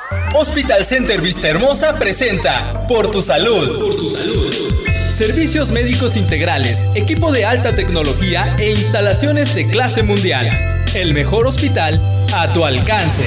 Hospital Center Vistahermosa presenta Por tu Salud. Por tu Salud. Servicios médicos integrales, equipo de alta tecnología e instalaciones de clase mundial. El mejor hospital a tu alcance.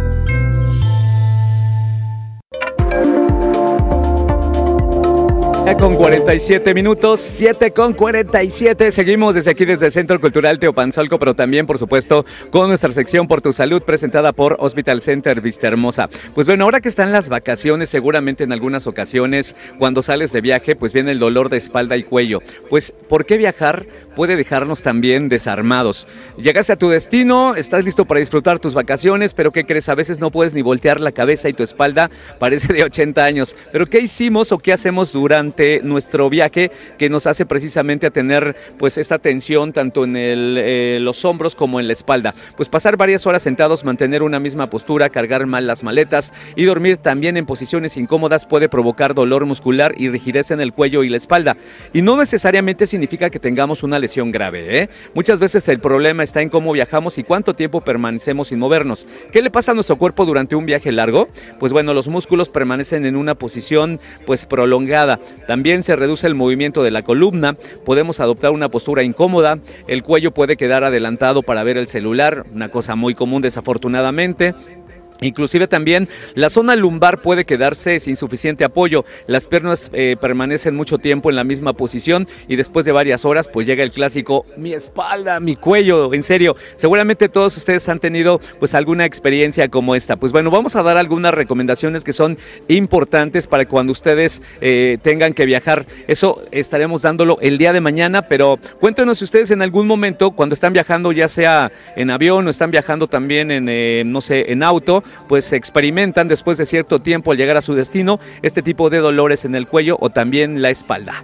Con 47 minutos, 7:47. Seguimos desde aquí, desde el Centro Cultural Teopanzolco, pero también, por supuesto, con nuestra sección Por tu Salud, presentada por Hospital Center Vistahermosa. Pues bueno, ahora que están las vacaciones, seguramente en algunas ocasiones, cuando sales de viaje, pues viene el dolor de espalda y cuello. Pues, ¿por qué viajar puede dejarnos también desarmados? Llegaste a tu destino, estás listo para disfrutar tus vacaciones, pero ¿qué crees? A veces no puedes ni voltear la cabeza y tu espalda parece de 80 años. ¿Pero qué hicimos o qué hacemos durante nuestro viaje que nos hace precisamente a tener pues esta tensión tanto en los hombros como en la espalda? Pues pasar varias horas sentados, mantener una misma postura, cargar mal las maletas y dormir también en posiciones incómodas puede provocar dolor muscular y rigidez en el cuello y la espalda. Y no necesariamente significa que tengamos una lesión grave, ¿eh? Muchas veces el problema está en cómo viajamos y cuánto tiempo permanecemos sin movernos. ¿Qué le pasa a nuestro cuerpo durante un viaje largo? Pues bueno, los músculos permanecen en una posición pues prolongada. También se reduce el movimiento de la columna, podemos adoptar una postura incómoda, el cuello puede quedar adelantado para ver el celular, una cosa muy común desafortunadamente. Inclusive también la zona lumbar puede quedarse sin suficiente apoyo, las piernas permanecen mucho tiempo en la misma posición y después de varias horas pues llega el clásico, mi espalda, mi cuello, en serio, seguramente todos ustedes han tenido pues alguna experiencia como esta. Pues bueno, vamos a dar algunas recomendaciones que son importantes para cuando ustedes tengan que viajar, eso estaremos dándolo el día de mañana, pero cuéntenos si ustedes en algún momento cuando están viajando, ya sea en avión o están viajando también en, no sé, en auto, pues experimentan después de cierto tiempo al llegar a su destino este tipo de dolores en el cuello o también la espalda.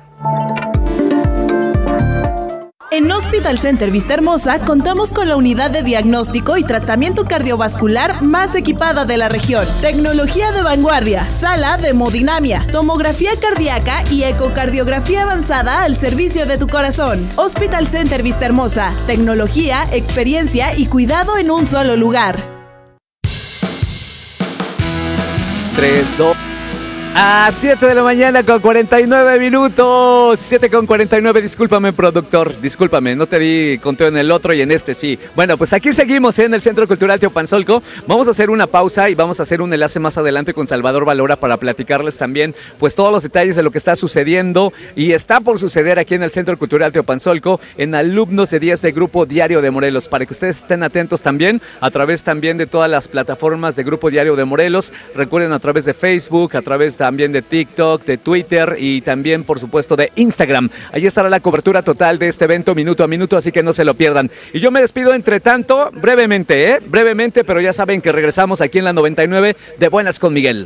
En Hospital Center Vistahermosa contamos con la unidad de diagnóstico y tratamiento cardiovascular más equipada de la región. Tecnología de vanguardia, sala de hemodinamia, tomografía cardíaca y ecocardiografía avanzada al servicio de tu corazón. Hospital Center Vistahermosa, tecnología, experiencia y cuidado en un solo lugar. 3, 2, a 7 de la mañana con 49 minutos. 7:49, discúlpame, productor. Discúlpame, no te di conteo en el otro y en este sí. Bueno, pues aquí seguimos en el Centro Cultural Teopanzolco. Vamos a hacer una pausa y vamos a hacer un enlace más adelante con Salvador Valora para platicarles también pues todos los detalles de lo que está sucediendo y está por suceder aquí en el Centro Cultural Teopanzolco en alumnos de 10 de Grupo Diario de Morelos, para que ustedes estén atentos también a través también de todas las plataformas de Grupo Diario de Morelos. Recuerden, a través de Facebook, a través también de TikTok, de Twitter y también, por supuesto, de Instagram. Allí estará la cobertura total de este evento minuto a minuto, así que no se lo pierdan. Y yo me despido entre tanto, brevemente, brevemente, pero ya saben que regresamos aquí en la 99 de Buenas con Miguel.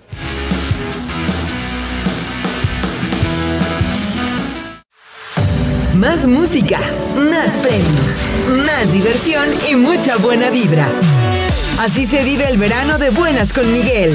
Más música, más premios, más diversión y mucha buena vibra. Así se vive el verano de Buenas con Miguel.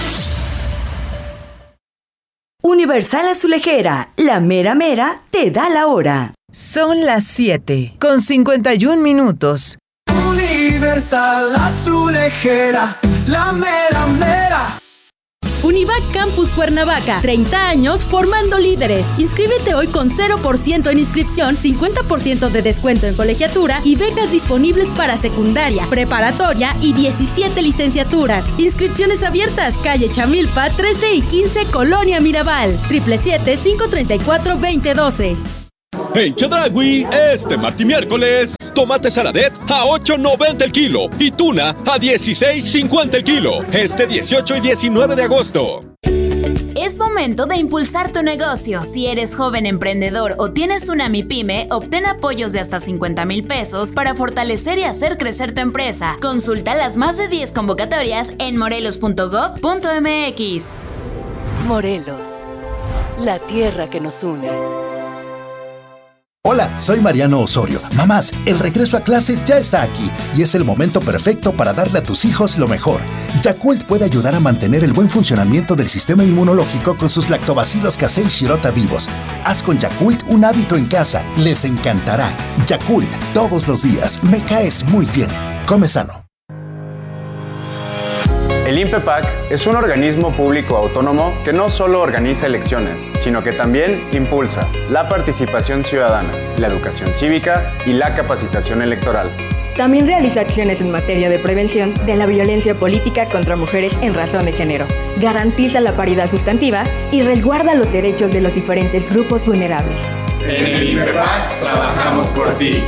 Universal Azulejera, la mera mera te da la hora. Son las 7:51 minutos. Universal Azulejera, la mera mera. Univac Campus Cuernavaca, 30 años formando líderes. Inscríbete hoy con 0% en inscripción, 50% de descuento en colegiatura y becas disponibles para secundaria, preparatoria y 17 licenciaturas. Inscripciones abiertas, calle Chamilpa, 13 y 15, Colonia Mirabal, 777-534-2012. En Chedraui, este martes y miércoles, tomate saladet a $8.90 el kilo y tuna a $16.50 el kilo. Este 18 y 19 de agosto. Es momento de impulsar tu negocio. Si eres joven emprendedor o tienes una MIPYME, obtén apoyos de hasta 50,000 pesos para fortalecer y hacer crecer tu empresa. Consulta las más de 10 convocatorias en morelos.gov.mx. Morelos, la tierra que nos une. Hola, soy Mariano Osorio. Mamás, el regreso a clases ya está aquí y es el momento perfecto para darle a tus hijos lo mejor. Yakult puede ayudar a mantener el buen funcionamiento del sistema inmunológico con sus lactobacilos casei shirota vivos. Haz con Yakult un hábito en casa. Les encantará. Yakult, todos los días. Me caes muy bien. Come sano. El El INPEPAC es un organismo público autónomo que no solo organiza elecciones, sino que también impulsa la participación ciudadana, la educación cívica y la capacitación electoral. También realiza acciones en materia de prevención de la violencia política contra mujeres en razón de género, garantiza la paridad sustantiva y resguarda los derechos de los diferentes grupos vulnerables. En el INPEPAC trabajamos por ti.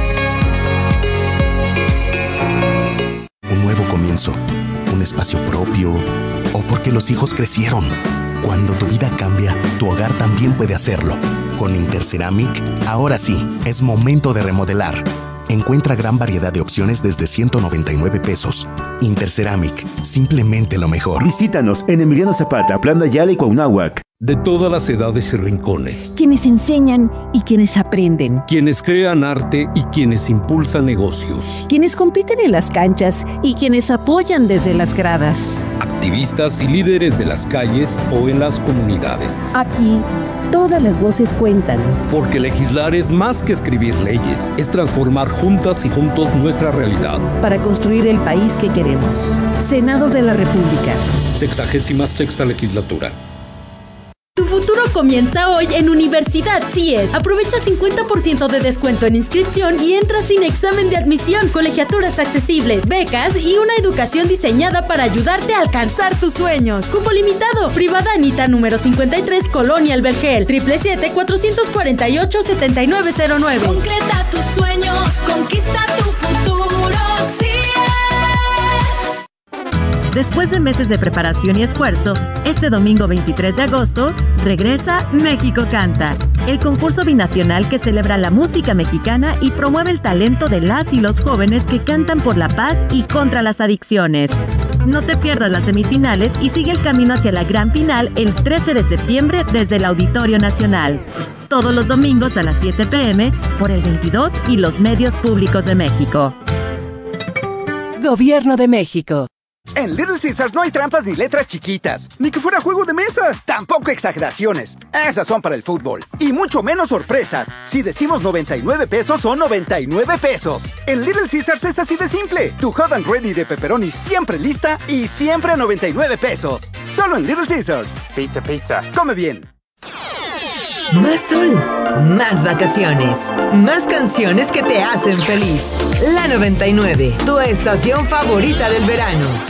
Un nuevo comienzo, un espacio propio, o porque los hijos crecieron. Cuando tu vida cambia, tu hogar también puede hacerlo. Con Interceramic, ahora sí, es momento de remodelar. Encuentra gran variedad de opciones desde 199 pesos. Interceramic, simplemente lo mejor. Visítanos en Emiliano Zapata, Plan de Ayala y Cuauhnáhuac. De todas las edades y rincones. Quienes enseñan y quienes aprenden. Quienes crean arte y quienes impulsan negocios. Quienes compiten en las canchas y quienes apoyan desde las gradas. Activistas y líderes de las calles o en las comunidades. Aquí, todas las voces cuentan. Porque legislar es más que escribir leyes, es transformar juntas y juntos nuestra realidad. Para construir el país que queremos. Senado de la República. 66ª legislatura. Tu futuro comienza hoy en Universidad CIES. Aprovecha 50% de descuento en inscripción y entra sin examen de admisión, colegiaturas accesibles, becas y una educación diseñada para ayudarte a alcanzar tus sueños. Cupo limitado. Privada Anita número 53, Colonia El Vergel. 777-448-7909. Concreta tus sueños, conquista tu futuro, CIES. Después de meses de preparación y esfuerzo, este domingo 23 de agosto, regresa México Canta, el concurso binacional que celebra la música mexicana y promueve el talento de las y los jóvenes que cantan por la paz y contra las adicciones. No te pierdas las semifinales y sigue el camino hacia la gran final el 13 de septiembre desde el Auditorio Nacional. Todos los domingos a las 7 p.m. por el 22 y los medios públicos de México. Gobierno de México. En Little Caesars no hay trampas ni letras chiquitas, ni que fuera juego de mesa. Tampoco exageraciones. Esas son para el fútbol. Y mucho menos sorpresas. Si decimos 99 pesos, son 99 pesos. En Little Caesars es así de simple. Tu hot and ready de pepperoni siempre lista y siempre a 99 pesos. Solo en Little Caesars. Pizza, pizza. Come bien. Más sol, más vacaciones, más canciones que te hacen feliz. La 99, tu estación favorita del verano.